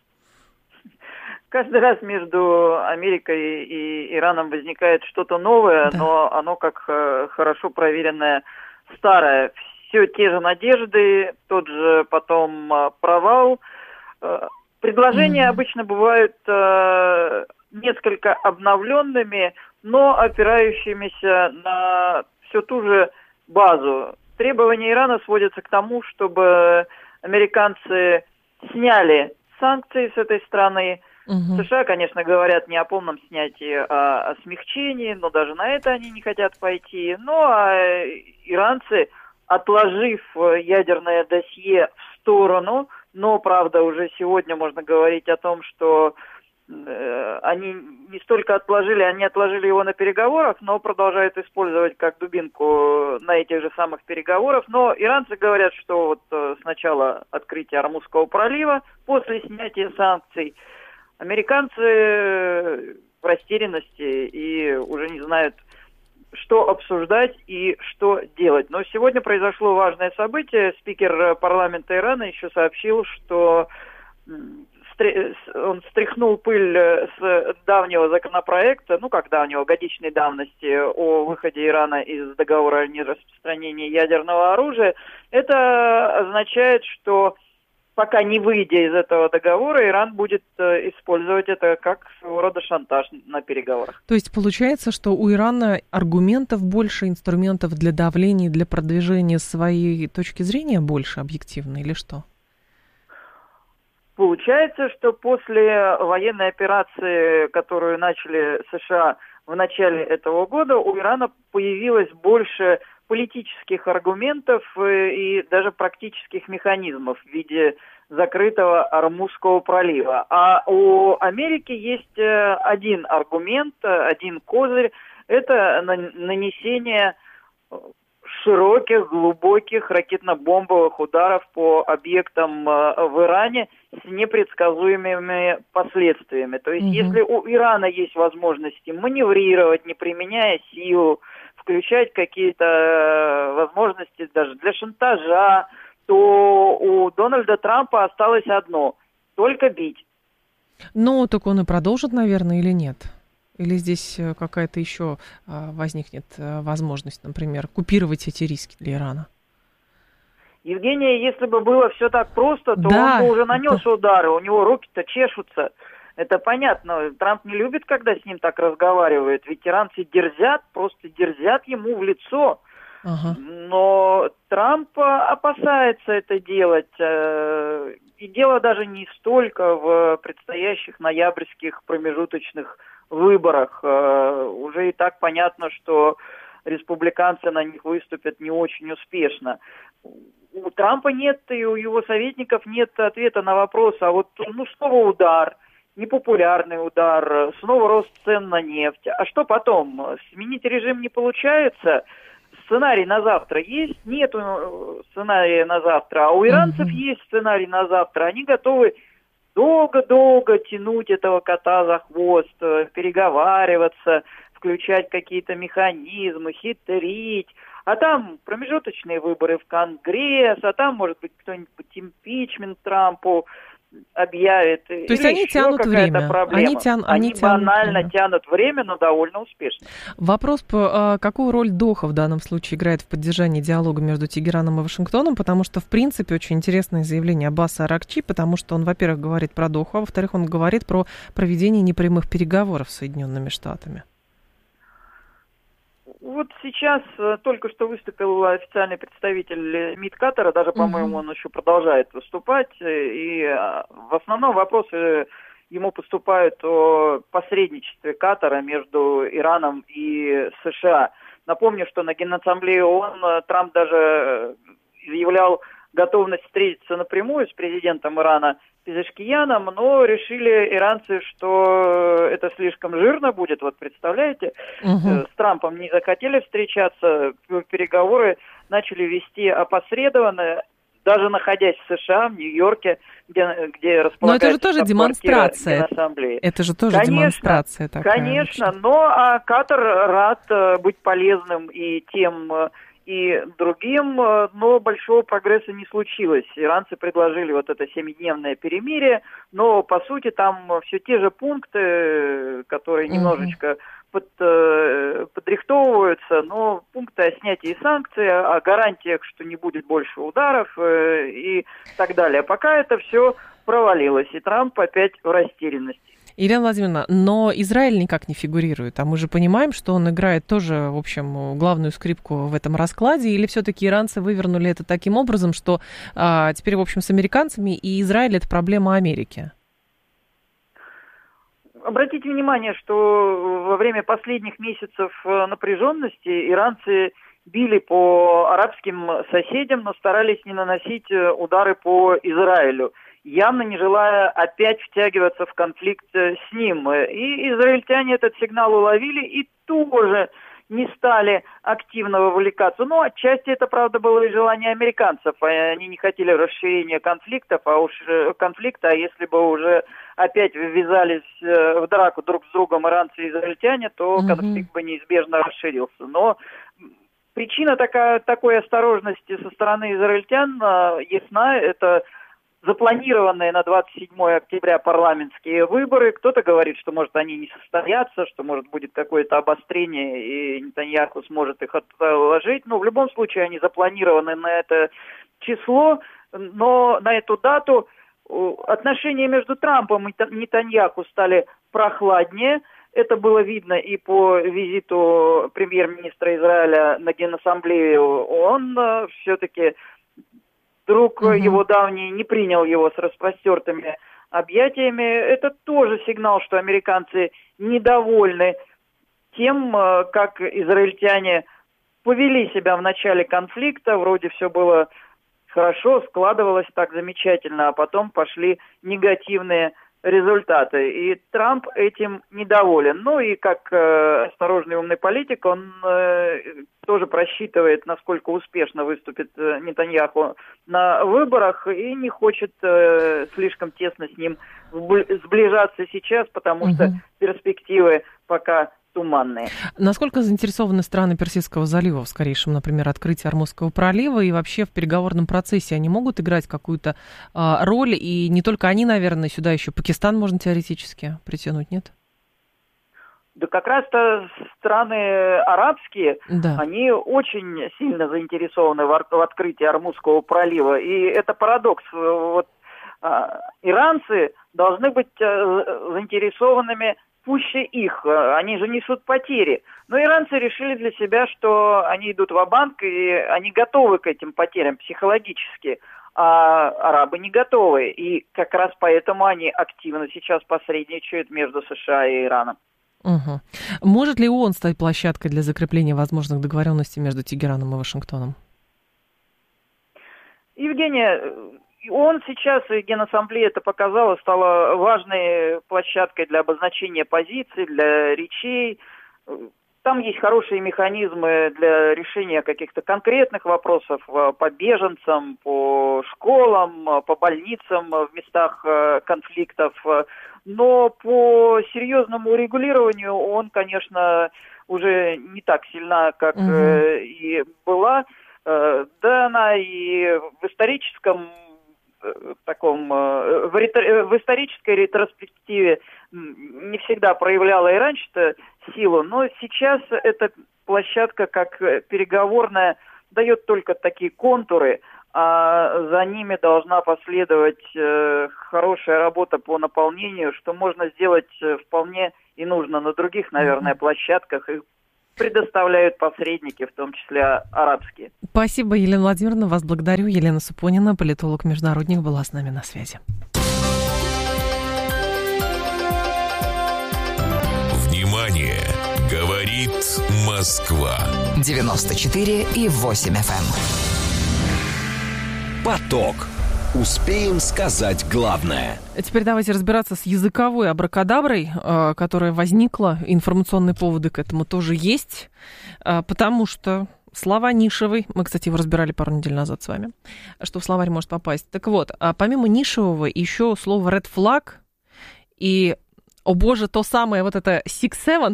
Каждый раз между Америкой и Ираном возникает что-то новое, да. Но оно как хорошо проверенное старое. Все те же надежды, тот же потом провал. Предложения обычно бывают несколько обновленными, но опирающимися на всю ту же базу. Требования Ирана сводятся к тому, чтобы американцы сняли санкции с этой страны. США, конечно, говорят не о полном снятии, а о смягчении, но даже на это они не хотят пойти. Ну, а иранцы, отложив ядерное досье в сторону, но, правда, уже сегодня можно говорить о том, что они не столько отложили, они отложили его на переговорах, но продолжают использовать как дубинку на этих же самых переговорах. Но иранцы говорят, что вот сначала открытие Ормузского пролива, после снятия санкций. Американцы в растерянности и уже не знают, что обсуждать и что делать. Но сегодня произошло важное событие. Спикер парламента Ирана еще сообщил, что он стряхнул пыль с давнего законопроекта, годичной давности о выходе Ирана из договора о нераспространении ядерного оружия. Это означает, что пока не выйдя из этого договора, Иран будет использовать это как своего рода шантаж на переговорах. То есть получается, что у Ирана аргументов больше, инструментов для давления, для продвижения своей точки зрения больше объективно или что? Получается, что после военной операции, которую начали США в начале этого года, у Ирана появилось больше политических аргументов и даже практических механизмов в виде закрытого Ормузского пролива. А у Америки есть один аргумент, один козырь – это нанесение широких, глубоких ракетно-бомбовых ударов по объектам в Иране с непредсказуемыми последствиями. То есть, если у Ирана есть возможности маневрировать, не применяя силу, включать какие-то возможности даже для шантажа, то у Дональда Трампа осталось одно – только бить. Ну, так он и продолжит, наверное, или нет? Или здесь какая-то еще возникнет возможность, например, купировать эти риски для Ирана? Евгения, если бы было все так просто, то он бы уже нанес удары, у него руки-то чешутся. Это понятно. Трамп не любит, когда с ним так разговаривают. Ведь иранцы дерзят, просто дерзят ему в лицо. Но Трамп опасается это делать. И дело даже не столько в предстоящих ноябрьских промежуточных выборах. Уже и так понятно, что республиканцы на них выступят не очень успешно. У Трампа нет, и у его советников нет ответа на вопрос, а вот снова удар, непопулярный удар, снова рост цен на нефть. А что потом? Сменить режим не получается? Сценарий на завтра есть? Нет сценария на завтра. А у иранцев есть сценарий на завтра. Они готовы долго-долго тянуть этого кота за хвост, переговариваться, включать какие-то механизмы, хитрить. А там промежуточные выборы в Конгресс, а там, может быть, кто-нибудь импичмент Трампу объявит. То есть они тянут время. Они банально тянут время, но довольно успешно. Вопрос, какую роль Доха в данном случае играет в поддержании диалога между Тегераном и Вашингтоном, потому что, в принципе, очень интересное заявление Аббаса Аракчи, потому что он, во-первых, говорит про Доху, а во-вторых, он говорит про проведение непрямых переговоров с Соединенными Штатами. Вот сейчас только что выступил официальный представитель МИД Катара, даже, по-моему, он еще продолжает выступать, и в основном вопросы ему поступают о посредничестве Катара между Ираном и США. Напомню, что на Генассамблее ООН Трамп даже изъявлял готовность встретиться напрямую с президентом Ирана Пезешкияном, но решили иранцы, что это слишком жирно будет. Вот представляете, с Трампом не захотели встречаться, переговоры начали вести опосредованно, даже находясь в США, в Нью-Йорке, где располагается. Но это же тоже демонстрация. Это же тоже демонстрация такая. Конечно, но Катар рад быть полезным и тем, и другим, но большого прогресса не случилось. Иранцы предложили вот это 7-дневное перемирие, но, по сути, там все те же пункты, которые немножечко подрихтовываются, но пункты о снятии санкций, о гарантиях, что не будет больше ударов и так далее. Пока это все провалилось, и Трамп опять в растерянности. Елена Владимировна, но Израиль никак не фигурирует, а мы же понимаем, что он играет тоже, в общем, главную скрипку в этом раскладе, или все-таки иранцы вывернули это таким образом, что теперь, в общем, с американцами и Израиль это проблема Америки? Обратите внимание, что во время последних месяцев напряженности иранцы били по арабским соседям, но старались не наносить удары по Израилю, явно не желая опять втягиваться в конфликт с ним. И израильтяне этот сигнал уловили и тоже не стали активно вовлекаться. Но отчасти это, правда, было и желание американцев. Они не хотели расширения конфликтов, а если бы уже опять ввязались в драку друг с другом иранцы и израильтяне, то конфликт бы неизбежно расширился. Но причина такой осторожности со стороны израильтян ясна. Это запланированные на 27 октября парламентские выборы. Кто-то говорит, что, может, они не состоятся, что, может, будет какое-то обострение, и Нетаньяху сможет их отложить. Но в любом случае они запланированы на это число, но на эту дату отношения между Трампом и Нетаньяху стали прохладнее. Это было видно и по визиту премьер-министра Израиля на Генассамблею. Он все-таки... Друг его давний не принял его с распростертыми объятиями. Это тоже сигнал, что американцы недовольны тем, как израильтяне повели себя в начале конфликта. Вроде все было хорошо, складывалось так замечательно, а потом пошли негативные результаты. И Трамп этим недоволен. Ну и как осторожный умный политик, он тоже просчитывает, насколько успешно выступит Нетаньяху на выборах и не хочет слишком тесно с ним сближаться сейчас, потому что перспективы пока туманные. Насколько заинтересованы страны Персидского залива в скорейшем, например, открытии Ормузского пролива и вообще в переговорном процессе? Они могут играть какую-то роль? И не только они, наверное, сюда еще Пакистан можно теоретически притянуть, нет? Да как раз-то страны арабские, они очень сильно заинтересованы в открытии Ормузского пролива. И это парадокс. Вот, иранцы должны быть заинтересованными пуще их. Они же несут потери. Но иранцы решили для себя, что они идут ва-банк, и они готовы к этим потерям психологически. А арабы не готовы. И как раз поэтому они активно сейчас посредничают между США и Ираном. Может ли ООН стать площадкой для закрепления возможных договоренностей между Тегераном и Вашингтоном? Евгения, ООН сейчас, и Генассамблея это показала, стала важной площадкой для обозначения позиций, для речей. Там есть хорошие механизмы для решения каких-то конкретных вопросов по беженцам, по школам, по больницам в местах конфликтов. но по серьезному регулированию он, конечно, уже не так сильна, как и была. Да, она и в историческом таком, в исторической ретроспективе не всегда проявляла и раньше-то силу, но сейчас эта площадка как переговорная дает только такие контуры, а за ними должна последовать хорошая работа по наполнению, что можно сделать вполне и нужно на других, наверное, площадках. Их предоставляют посредники, в том числе арабские. Спасибо, Елена Владимировна. Вас благодарю. Елена Супонина, политолог-международник, была с нами на связи. Внимание! Говорит Москва. 94,8 FM. Поток. Успеем сказать главное. Теперь давайте разбираться с языковой абракадаброй, которая возникла. Информационные поводы к этому тоже есть, потому что слова нишевый, мы, кстати, его разбирали пару недель назад с вами, что в словарь может попасть. Так вот, помимо нишевого еще слово red flag и, о боже, то самое вот это 6-7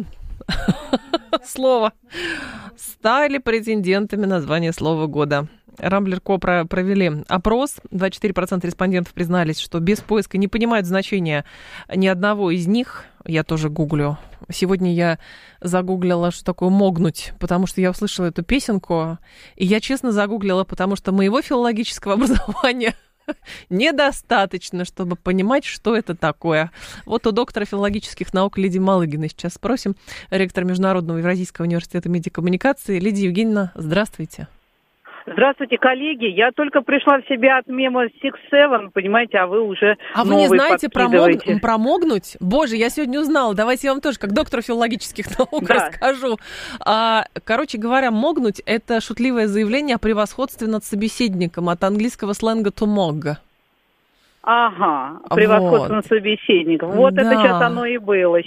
слово стали претендентами на звание слова года. Рамблер.ко провели опрос. 24% респондентов признались, что без поиска не понимают значения ни одного из них. Я тоже гуглю. Сегодня я загуглила, что такое «могнуть», потому что я услышала эту песенку. И я честно загуглила, потому что моего филологического образования недостаточно, чтобы понимать, что это такое. Вот у доктора филологических наук Лидии Малыгиной сейчас спросим, ректор Международного Евразийского университета медиакоммуникации. Лидия Евгеньевна, здравствуйте. Здравствуйте, коллеги. Я только пришла в себя от мема 6-7, понимаете, а вы уже вы не знаете про «могнуть»? Боже, я сегодня узнала. Давайте я вам тоже, как доктору филологических наук, расскажу. Короче говоря, «могнуть» — это шутливое заявление о превосходстве над собеседником, от английского сленга «to mog». Ага, превосходство над собеседником. Вот это сейчас оно и было,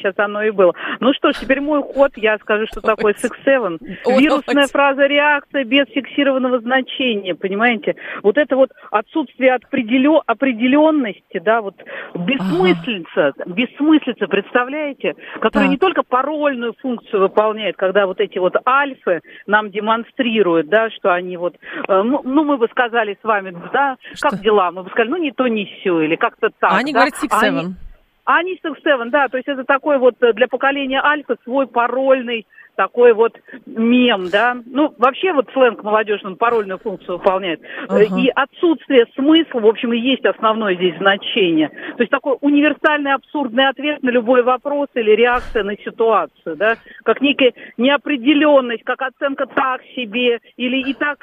Ну что ж, теперь мой ход, я скажу, что такое 6-7. Вирусная фраза реакция без фиксированного значения, понимаете? Вот это вот отсутствие определенности, да, вот бессмыслица, представляете? Которая не только парольную функцию выполняет, когда вот эти вот альфы нам демонстрируют, да, что они вот, мы бы сказали с вами, да, как дела? Мы бы сказали, не то, не сё. Или как-то так. Они говорят 6-7. Они 6-7, да, то есть это такой вот для поколения альфа свой парольный такой вот мем, да. Вообще вот сленг молодежный, он парольную функцию выполняет. И отсутствие смысла, в общем, и есть основное здесь значение. То есть такой универсальный абсурдный ответ на любой вопрос или реакция на ситуацию, да. Как некая неопределенность, как оценка так себе, или и так,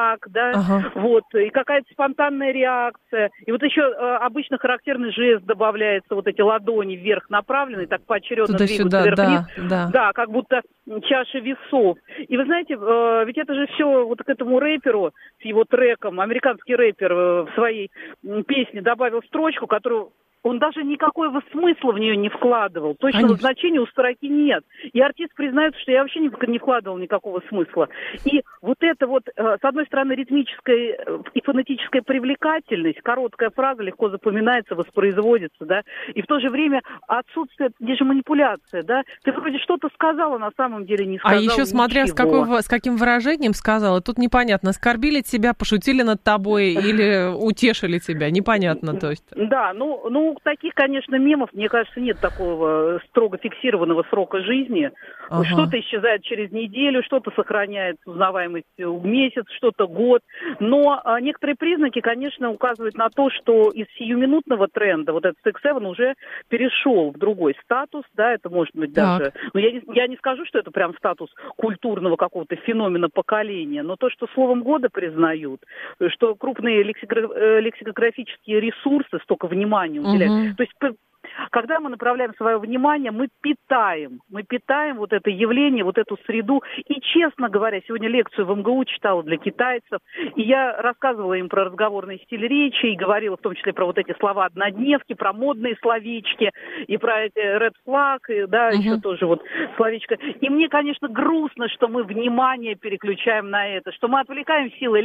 да. Вот, и какая-то спонтанная реакция. И вот еще обычно характерный жест добавляется, вот эти ладони вверх направленные, так поочередно двигаются вверх-вниз. Да, как будто чаши весов. И вы знаете, ведь это же все вот к этому рэперу с его треком, американский рэпер в своей песне добавил строчку, которую он даже никакого смысла в нее не вкладывал. Точного значения у строки нет. И артист признается, что я вообще не вкладывал никакого смысла. И вот это вот, с одной стороны, ритмическая и фонетическая привлекательность, короткая фраза легко запоминается, воспроизводится, да, и в то же время отсутствие, где же манипуляция, да, ты вроде что-то сказала, на самом деле не сказала ничего. Смотря с каким выражением сказала, тут непонятно, оскорбили тебя, пошутили над тобой или утешили тебя, непонятно, то есть. Да, таких, конечно, мемов, мне кажется, нет такого строго фиксированного срока жизни. Что-то исчезает через неделю, что-то сохраняет узнаваемость месяц, что-то год. Но некоторые признаки, конечно, указывают на то, что из сиюминутного тренда вот этот 6-7 уже перешел в другой статус, да, это может быть даже... Но я не скажу, что это прям статус культурного какого-то феномена поколения, но то, что словом года признают, что крупные лексикографические ресурсы столько внимания уделяют. То есть, когда мы направляем свое внимание, мы питаем вот это явление, вот эту среду. И, честно говоря, сегодня лекцию в МГУ читала для китайцев, и я рассказывала им про разговорный стиль речи, и говорила в том числе про вот эти слова-однодневки, про модные словечки, и про эти red flag, и, да, еще тоже вот словечко. И мне, конечно, грустно, что мы внимание переключаем на это, что мы отвлекаем силы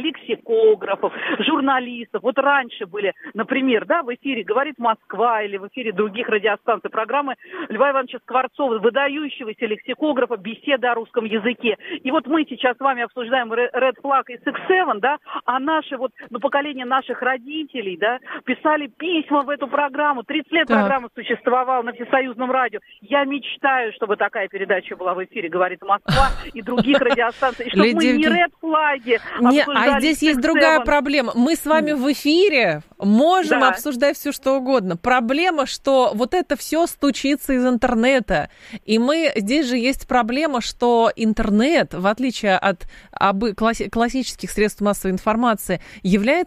лексикографов, журналистов. Вот раньше были, например, да, в эфире «Говорит Москва» или в эфире других других радиостанций программы Льва Ивановича Скворцова, выдающегося лексикографа, беседа о русском языке. И вот мы сейчас с вами обсуждаем Red Flag и Six Seven, да, а наши вот, поколение наших родителей, да, писали письма в эту программу. 30 лет программа существовала на Всесоюзном радио. Я мечтаю, чтобы такая передача была в эфире, говорит Москва и других радиостанций. Чтобы мы не Red Flag обсуждали. А здесь есть другая проблема. Мы с вами в эфире можем обсуждать все, что угодно. Проблема, что вот это все стучится из интернета. И здесь же есть проблема, что интернет, в отличие от классических средств массовой информации, является